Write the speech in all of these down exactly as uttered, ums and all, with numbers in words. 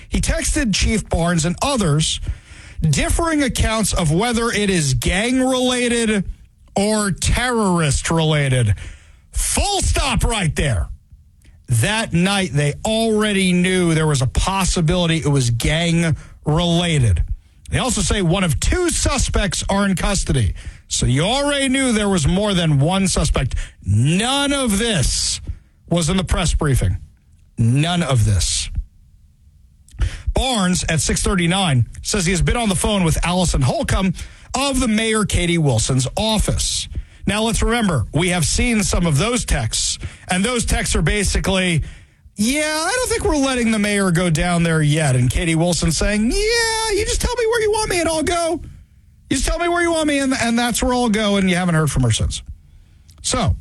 He texted Chief Barnes and others differing accounts of whether it is gang-related or terrorist-related. Full stop right there. That night, they already knew there was a possibility it was gang-related. They also say one of two suspects are in custody. So you already knew there was more than one suspect. None of this was in the press briefing. None of this. Barnes, at six thirty-nine, says he has been on the phone with Allison Holcomb of the Mayor Katie Wilson's office. Now, let's remember, we have seen some of those texts, and those texts are basically, yeah, I don't think we're letting the mayor go down there yet. And Katie Wilson saying, yeah, you just tell me where you want me and I'll go. You just tell me where you want me and, and that's where I'll go, and you haven't heard from her since. So,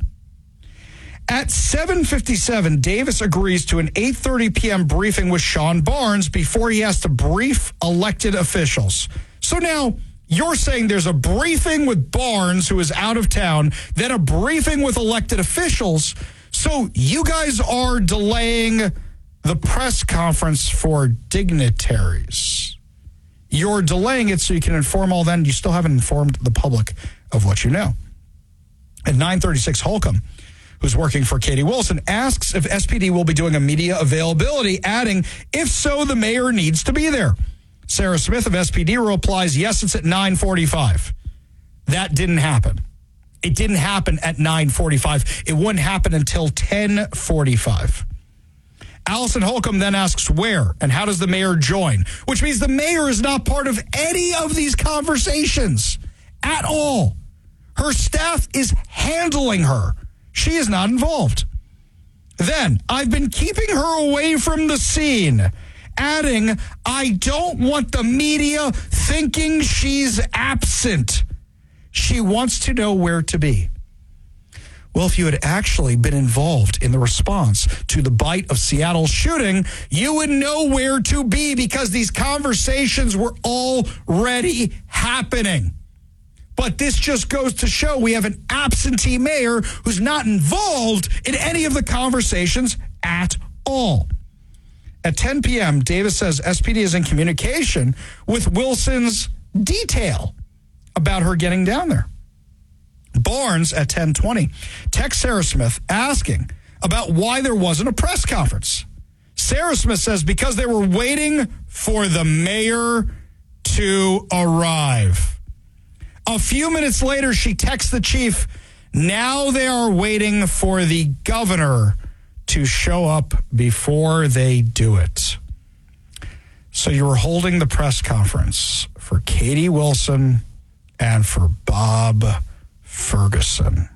at seven fifty-seven, Davis agrees to an eight thirty p.m. briefing with Sean Barnes before he has to brief elected officials. So now, you're saying there's a briefing with Barnes, who is out of town, then a briefing with elected officials. So you guys are delaying the press conference for dignitaries. You're delaying it so you can inform all them. You still haven't informed the public of what you know. At nine thirty-six, Holcomb, who's working for Katie Wilson, asks if S P D will be doing a media availability, adding, if so, the mayor needs to be there. Sarah Smith of S P D replies, yes, it's at nine forty-five. That didn't happen. It didn't happen at nine forty-five. It wouldn't happen until ten forty-five. Allison Holcomb then asks where and how does the mayor join, which means the mayor is not part of any of these conversations at all. Her staff is handling her. She is not involved. Then, I've been keeping her away from the scene, adding, I don't want the media thinking she's absent. She wants to know where to be. Well, if you had actually been involved in the response to the Bite of Seattle shooting, you would know where to be because these conversations were already happening. But this just goes to show we have an absentee mayor who's not involved in any of the conversations at all. At ten p.m., Davis says S P D is in communication with Wilson's detail about her getting down there. Barnes, at ten twenty, texts Sarah Smith asking about why there wasn't a press conference. Sarah Smith says because they were waiting for the mayor to arrive. A few minutes later, she texts the chief, now they are waiting for the governor to show up before they do it. So you were holding the press conference for Katie Wilson and for Bob Ferguson.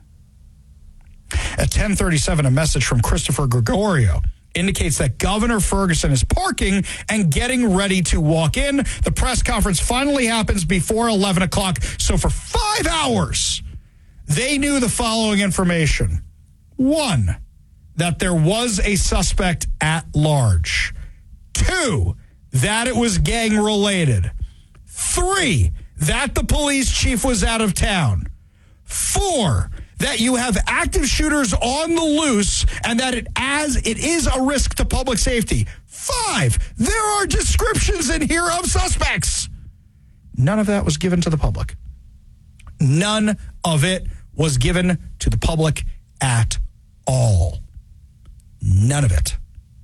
At ten thirty-seven, a message from Christopher Gregorio indicates that Governor Ferguson is parking and getting ready to walk in. The press conference finally happens before eleven o'clock. So for five hours, they knew the following information. One, that there was a suspect at large. Two, that it was gang-related. Three, that the police chief was out of town. Four, that you have active shooters on the loose and that it as it is a risk to public safety. Five, there are descriptions in here of suspects. None of that was given to the public. None of it was given to the public at all. None of it.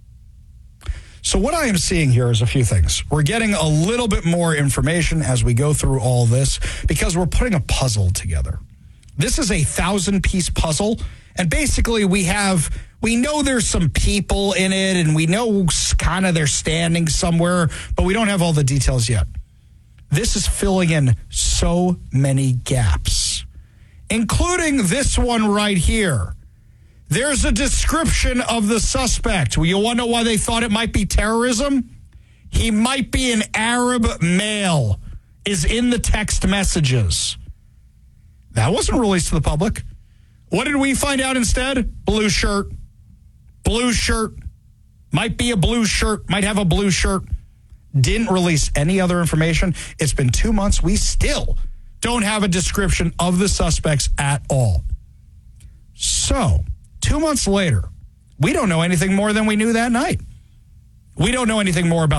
So what I am seeing here is a few things. We're getting a little bit more information as we go through all this because we're putting a puzzle together. This is a thousand-piece puzzle, and basically we have, we know there's some people in it, and we know kind of they're standing somewhere, but we don't have all the details yet. This is filling in so many gaps, including this one right here. There's a description of the suspect. Well, you want to know why they thought it might be terrorism? He might be an Arab male, is in the text messages. That wasn't released to the public. What did we find out instead? Blue shirt. Blue shirt. Might be a blue shirt. Might have a blue shirt. Didn't release any other information. It's been two months. We still don't have a description of the suspects at all. So, two months later, we don't know anything more than we knew that night. We don't know anything more about